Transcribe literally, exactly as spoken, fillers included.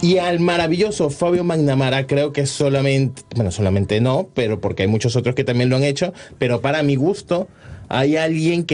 Y al maravilloso Fabio McNamara creo que solamente, bueno, solamente no, pero porque hay muchos otros que también lo han hecho, pero para mi gusto hay alguien que